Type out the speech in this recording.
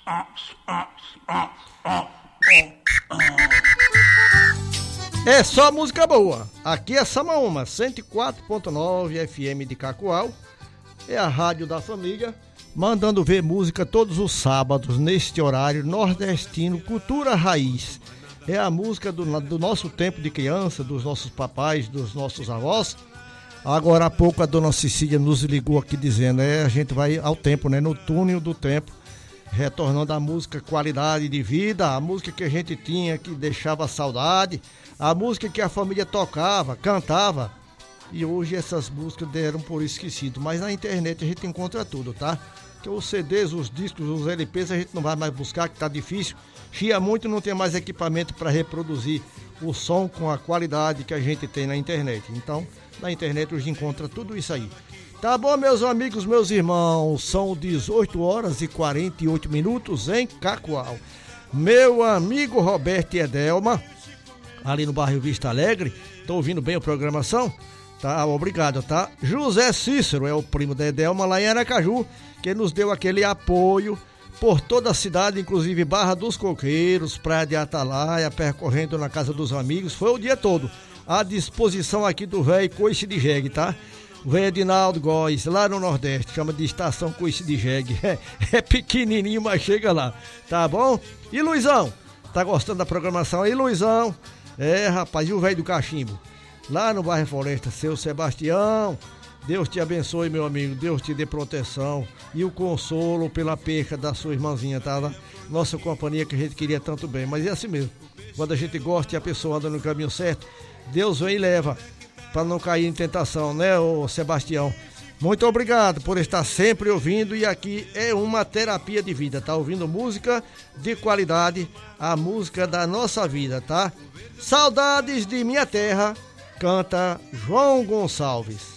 É só música boa. Aqui é Samaúma, 104.9 FM de Cacoal. É a rádio da família, mandando ver música todos os sábados, neste horário nordestino, cultura raiz. É a música do nosso tempo de criança, dos nossos papais, dos nossos avós. Agora há pouco a dona Cecília nos ligou aqui dizendo, a gente vai ao tempo, né? No túnel do tempo, retornando a música qualidade de vida, a música que a gente tinha, que deixava saudade, a música que a família tocava, cantava. E hoje essas músicas deram por esquecido, mas na internet a gente encontra tudo, tá? Que os CDs, os discos, os LPs a gente não vai mais buscar, que tá difícil. Chia muito, não tem mais equipamento para reproduzir o som com a qualidade que a gente tem na internet. Então, na internet a gente encontra tudo isso aí. Tá bom, meus amigos, meus irmãos, são 18 horas e 48 minutos em Cacoal. Meu amigo Roberto e Edelma, ali no bairro Vista Alegre, tô ouvindo bem a programação? Tá, obrigado, tá? José Cícero é o primo da Edelma lá em Aracaju, que nos deu aquele apoio por toda a cidade, inclusive Barra dos Coqueiros, Praia de Atalaia, percorrendo na casa dos amigos, foi o dia todo à disposição aqui do velho Coice de Jegue, tá? O velho Edinaldo Góes, lá no Nordeste, chama de Estação Coice de Jegue, é pequenininho, mas chega lá, tá bom? E Luizão, tá gostando da programação aí, Luizão? Rapaz, e o velho do Cachimbo? Lá no bairro Floresta, seu Sebastião, Deus te abençoe, meu amigo, Deus te dê proteção e o consolo pela perca da sua irmãzinha, tá? Nossa companhia que a gente queria tanto bem, mas é assim mesmo, quando a gente gosta e a pessoa anda no caminho certo, Deus vem e leva, para não cair em tentação, né, ô Sebastião? Muito obrigado por estar sempre ouvindo, e aqui é uma terapia de vida, tá? Ouvindo música de qualidade, a música da nossa vida, tá? Saudades de minha terra, canta João Gonçalves.